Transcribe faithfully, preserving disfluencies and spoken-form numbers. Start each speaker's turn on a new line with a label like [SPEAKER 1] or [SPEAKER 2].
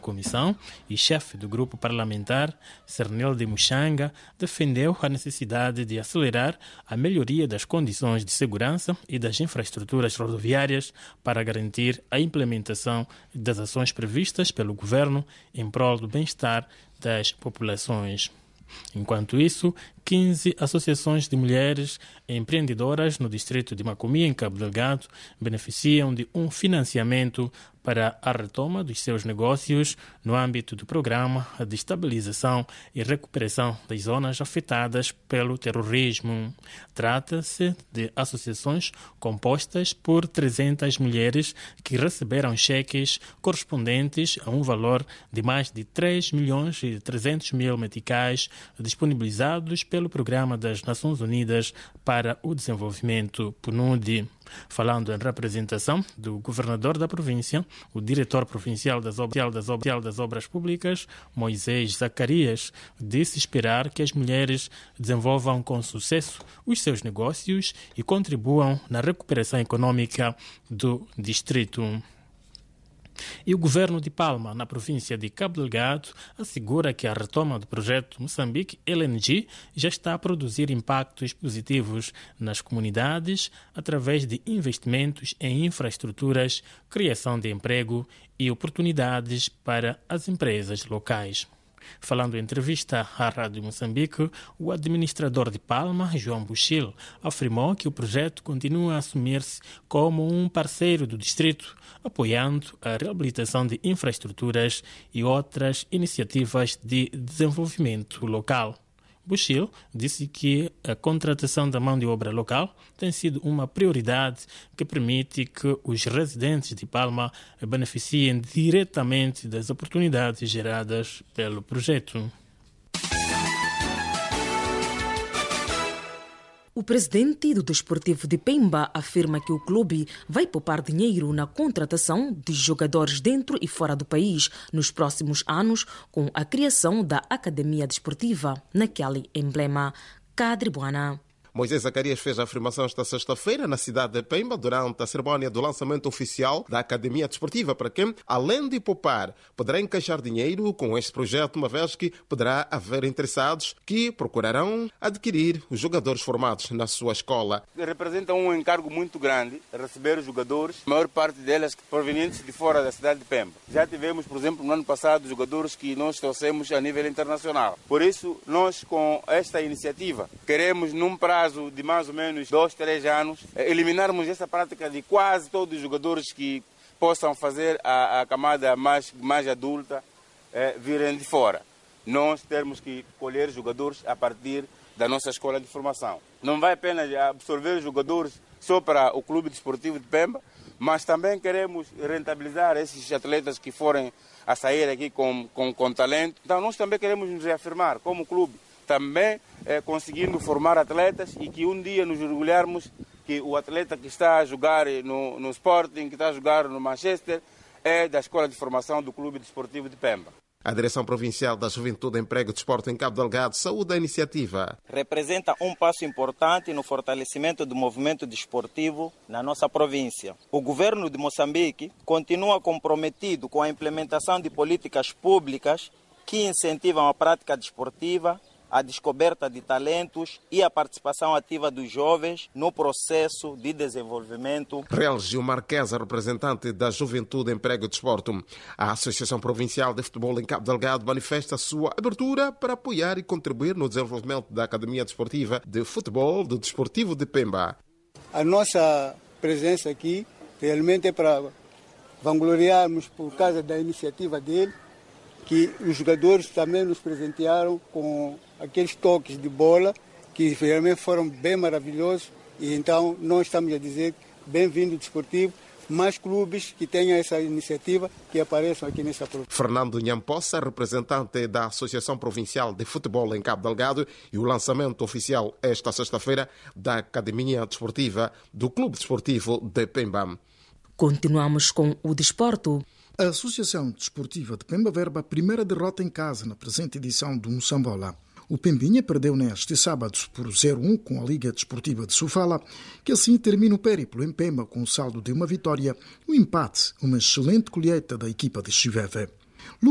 [SPEAKER 1] comissão e chefe do grupo parlamentar, Cernilde Muxanga, defendeu a necessidade de acelerar a melhoria das condições de segurança e das infraestruturas rodoviárias para garantir a implementação das ações previstas pelo governo em prol do bem-estar das populações. Enquanto isso, quinze associações de mulheres empreendedoras no distrito de Macomia, em Cabo Delgado, beneficiam de um financiamento para a retoma dos seus negócios no âmbito do programa de estabilização e recuperação das zonas afetadas pelo terrorismo. Trata-se de associações compostas por trezentas mulheres que receberam cheques correspondentes a um valor de mais de três milhões e trezentos mil meticais disponibilizados pelo Programa das Nações Unidas para o Desenvolvimento, P N U D. Falando em representação do governador da província, o diretor provincial das obras, das obras, das obras públicas, Moisés Zacarias, disse esperar que as mulheres desenvolvam com sucesso os seus negócios e contribuam na recuperação econômica do distrito. E o governo de Palma, na província de Cabo Delgado, assegura que a retoma do projeto Moçambique L N G já está a produzir impactos positivos nas comunidades através de investimentos em infraestruturas, criação de emprego e oportunidades para as empresas locais. Falando em entrevista à Rádio Moçambique, o administrador de Palma, João Buchil, afirmou que o projeto continua a assumir-se como um parceiro do distrito, apoiando a reabilitação de infraestruturas e outras iniciativas de desenvolvimento local. Buchil disse que a contratação da mão de obra local tem sido uma prioridade que permite que os residentes de Palma beneficiem diretamente das oportunidades geradas pelo projeto.
[SPEAKER 2] O presidente do Desportivo de Pemba afirma que o clube vai poupar dinheiro na contratação de jogadores dentro e fora do país nos próximos anos com a criação da Academia Desportiva naquele emblema. Cadribuana.
[SPEAKER 3] Moisés Zacarias fez a afirmação esta sexta-feira na cidade de Pemba durante a cerimónia do lançamento oficial da Academia Desportiva, para quem, além de poupar, poderá encaixar dinheiro com este projeto, uma vez que poderá haver interessados que procurarão adquirir os jogadores formados na sua escola.
[SPEAKER 4] Representa um encargo muito grande receber os jogadores, a maior parte delas provenientes de fora da cidade de Pemba. Já tivemos, por exemplo, no ano passado, jogadores que nós trouxemos a nível internacional. Por isso, nós com esta iniciativa queremos, num prazo de mais ou menos dois, três anos, eliminarmos essa prática de quase todos os jogadores que possam fazer a, a camada mais, mais adulta eh, virem de fora. Nós temos que colher jogadores a partir da nossa escola de formação. Não vai apenas absorver jogadores só para o Clube Desportivo de Pemba, mas também queremos rentabilizar esses atletas que forem a sair aqui com, com, com talento. Então nós também queremos nos reafirmar como clube, também é, conseguindo formar atletas e que um dia nos orgulharmos que o atleta que está a jogar no, no Sporting, que está a jogar no Manchester, é da Escola de Formação do Clube Desportivo de Pemba.
[SPEAKER 3] A Direção Provincial da Juventude, Emprego e Desporto em Cabo Delgado saúda a iniciativa.
[SPEAKER 5] Representa um passo importante no fortalecimento do movimento desportivo na nossa província. O governo de Moçambique continua comprometido com a implementação de políticas públicas que incentivam a prática desportiva, a descoberta de talentos e a participação ativa dos jovens no processo de desenvolvimento.
[SPEAKER 3] Real Gilmar Queza, representante da Juventude, Emprego e Desporto. A Associação Provincial de Futebol em Cabo Delgado manifesta a sua abertura para apoiar e contribuir no desenvolvimento da Academia Desportiva de Futebol do Desportivo de Pemba.
[SPEAKER 6] A nossa presença aqui realmente é para vangloriarmos por causa da iniciativa dele, que os jogadores também nos presentearam com aqueles toques de bola que realmente foram bem maravilhosos, e então nós estamos a dizer bem-vindo desportivo, mais clubes que tenham essa iniciativa que apareçam aqui nessa província.
[SPEAKER 3] Fernando Nhampossa, representante da Associação Provincial de Futebol em Cabo Delgado, e o lançamento oficial esta sexta-feira da Academia Desportiva do Clube Desportivo de Pemba.
[SPEAKER 2] Continuamos com o desporto.
[SPEAKER 7] A Associação Desportiva de Pemba verba a primeira derrota em casa na presente edição do Moçambola. O Pembinha perdeu neste sábado por zero a um com a Liga Desportiva de Sofala, que assim termina o périplo em Pemba com o saldo de uma vitória, um empate, uma excelente colheita da equipa de Chiveve.